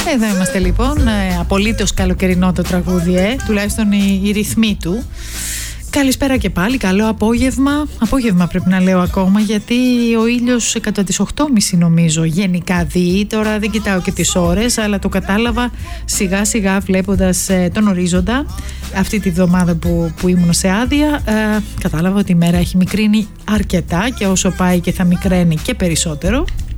Εδώ είμαστε λοιπόν, απολύτως καλοκαιρινό το τραγούδι, τουλάχιστον οι ρυθμοί του. Καλησπέρα και πάλι, καλό απόγευμα. Απόγευμα πρέπει να λέω ακόμα, γιατί ο ήλιος κατά τις 8.30 νομίζω γενικά δει. Τώρα δεν κοιτάω και τις ώρες, αλλά το κατάλαβα σιγά σιγά βλέποντας τον ορίζοντα. Αυτή τη βδομάδα που ήμουν σε άδεια, κατάλαβα ότι η μέρα έχει μικρύνει αρκετά και όσο πάει και θα μικραίνει και περισσότερο.